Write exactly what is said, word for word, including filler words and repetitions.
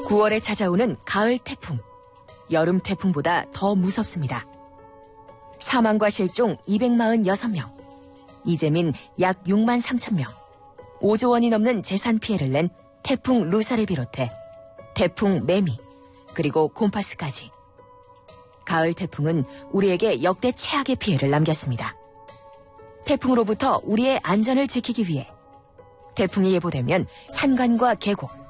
구월에 찾아오는 가을 태풍. 여름 태풍보다 더 무섭습니다. 사망과 실종 이백사십육 명, 이재민 약 육만 삼천 명, 오조 원이 넘는 재산 피해를 낸 태풍 루사를 비롯해 태풍 매미, 그리고 곰파스까지. 가을 태풍은 우리에게 역대 최악의 피해를 남겼습니다. 태풍으로부터 우리의 안전을 지키기 위해 태풍이 예보되면 산간과 계곡,